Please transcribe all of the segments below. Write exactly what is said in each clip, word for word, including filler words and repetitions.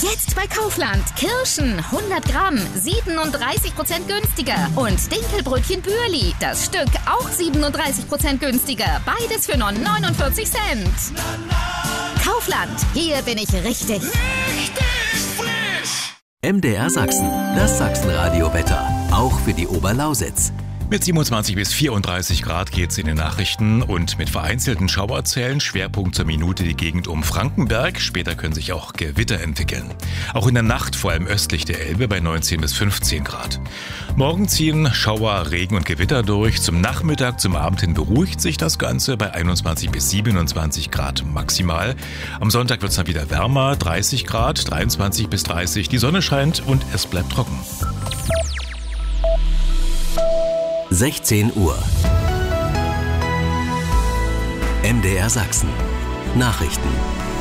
Jetzt bei Kaufland. Kirschen hundert Gramm, siebenunddreißig Prozent günstiger. Und Dinkelbrötchen Bürli, das Stück auch siebenunddreißig Prozent günstiger. Beides für nur neunundvierzig Cent. Kaufland, hier bin ich richtig. Richtig frisch! M D R Sachsen, das Sachsenradio-Wetter, auch für die Oberlausitz. Mit siebenundzwanzig bis vierunddreißig Grad geht's in den Nachrichten und mit vereinzelten Schauerzellen. Schwerpunkt zur Minute die Gegend um Frankenberg. Später können sich auch Gewitter entwickeln. Auch in der Nacht, vor allem östlich der Elbe, bei neunzehn bis fünfzehn Grad. Morgen ziehen Schauer, Regen und Gewitter durch. Zum Nachmittag, zum Abend hin beruhigt sich das Ganze bei einundzwanzig bis siebenundzwanzig Grad maximal. Am Sonntag wird's dann wieder wärmer, dreißig Grad, dreiundzwanzig bis dreißig. Die Sonne scheint und es bleibt trocken. sechzehn Uhr. M D R Sachsen. Nachrichten.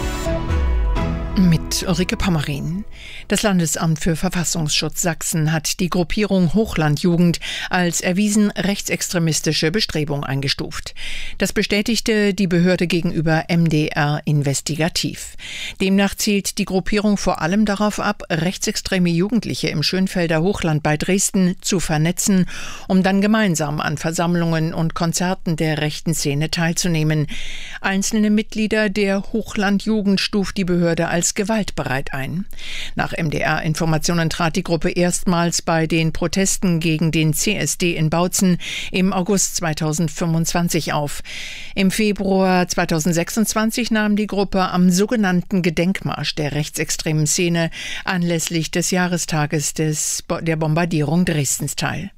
Mit Ulrike Pommerin. Das Landesamt für Verfassungsschutz Sachsen hat die Gruppierung Hochlandjugend als erwiesen rechtsextremistische Bestrebung eingestuft. Das bestätigte die Behörde gegenüber M D R investigativ. Demnach zielt die Gruppierung vor allem darauf ab, rechtsextreme Jugendliche im Schönfelder Hochland bei Dresden zu vernetzen, um dann gemeinsam an Versammlungen und Konzerten der rechten Szene teilzunehmen. Einzelne Mitglieder der Hochlandjugend stuft die Behörde als gewaltbereit ein. Nach M D R-Informationen trat die Gruppe erstmals bei den Protesten gegen den C S D in Bautzen im August zweitausendfünfundzwanzig auf. Im Februar zweitausendsechsundzwanzig nahm die Gruppe am sogenannten Gedenkmarsch der rechtsextremen Szene anlässlich des Jahrestages des, der Bombardierung Dresdens teil.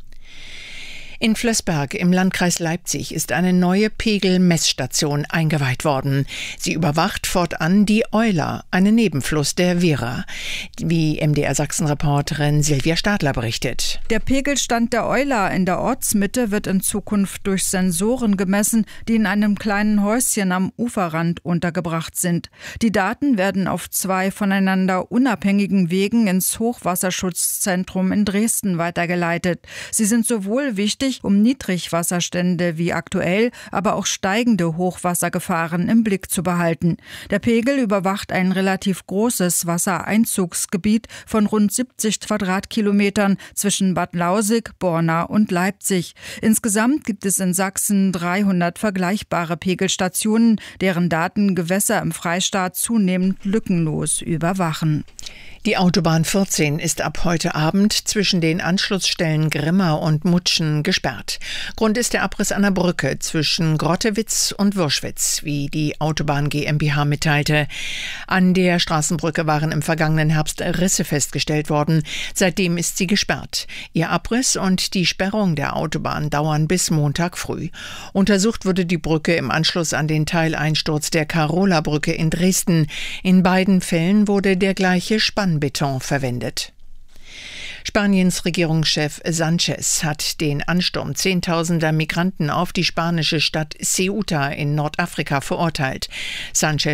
In Flößberg im Landkreis Leipzig ist eine neue Pegelmessstation eingeweiht worden. Sie überwacht fortan die Euler, einen Nebenfluss der Wera, wie M D R Sachsen-Reporterin Silvia Stadler berichtet. Der Pegelstand der Euler in der Ortsmitte wird in Zukunft durch Sensoren gemessen, die in einem kleinen Häuschen am Uferrand untergebracht sind. Die Daten werden auf zwei voneinander unabhängigen Wegen ins Hochwasserschutzzentrum in Dresden weitergeleitet. Sie sind sowohl wichtig, um Niedrigwasserstände wie aktuell, aber auch steigende Hochwassergefahren im Blick zu behalten. Der Pegel überwacht ein relativ großes Wassereinzugsgebiet von rund siebzig Quadratkilometern zwischen Bad Lausick, Borna und Leipzig. Insgesamt gibt es in Sachsen dreihundert vergleichbare Pegelstationen, deren Daten Gewässer im Freistaat zunehmend lückenlos überwachen. Die Autobahn vierzehn ist ab heute Abend zwischen den Anschlussstellen Grimma und Mutschen gesperrt. Grund ist der Abriss einer Brücke zwischen Grottewitz und Würschwitz, wie die Autobahn GmbH mitteilte. An der Straßenbrücke waren im vergangenen Herbst Risse festgestellt worden. Seitdem ist sie gesperrt. Ihr Abriss und die Sperrung der Autobahn dauern bis Montag früh. Untersucht wurde die Brücke im Anschluss an den Teileinsturz der Karola-Brücke in Dresden. In beiden Fällen wurde der gleiche Spannbeton verwendet. Spaniens Regierungschef Sánchez hat den Ansturm zehntausender Migranten auf die spanische Stadt Ceuta in Nordafrika verurteilt. Sánchez